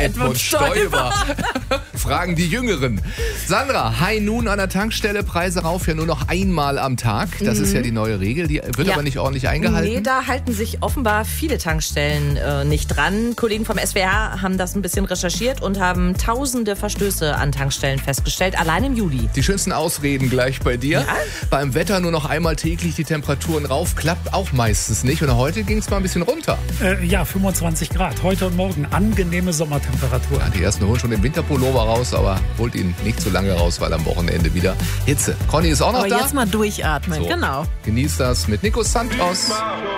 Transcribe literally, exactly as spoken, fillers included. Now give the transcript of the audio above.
Edmund Stoiber. Fragen die Jüngeren. Sandra, High Noon an der Tankstelle, Preise rauf ja nur noch einmal am Tag. Das mhm. ist ja die neue Regel, die wird ja. aber nicht ordentlich eingehalten. Nee, da halten sich offenbar viele Tankstellen äh, nicht dran. Kollegen vom S W R haben das ein bisschen recherchiert und haben tausende Verstöße an Tankstellen festgestellt, allein im Juli. Die schönsten Ausreden gleich bei dir. Ja? Beim Wetter nur noch einmal täglich die Temperaturen rauf, klappt auch meistens nicht. Und heute ging es mal ein bisschen runter. Äh, ja, fünfundzwanzig Grad. Heute und morgen angenehme Sommertemperatur. Ja, die ersten holen schon den Winterpullover raus, aber holt ihn nicht zu lange raus, weil am Wochenende wieder Hitze. Conny ist auch noch aber da. Jetzt mal durchatmen, so, genau. Genießt das mit Nico Santos.